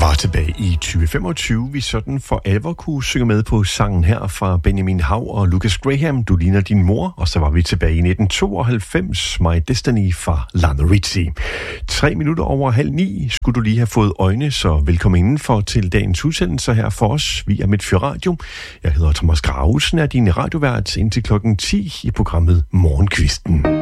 var tilbage i 2025, vi sådan for alvor kunne synge med på sangen her fra Benjamin Hav og Lucas Graham, Du ligner din mor, og så var vi tilbage i 1992, My Destiny fra Lionel Richie. 3 minutter over 8:30 skulle du lige have fået øjne, så velkommen indenfor til dagens udsendelse her for os via Midtfyr Radio. Jeg hedder Thomas Gravesen, er din radiovært indtil klokken 10 i programmet Morgenkvisten.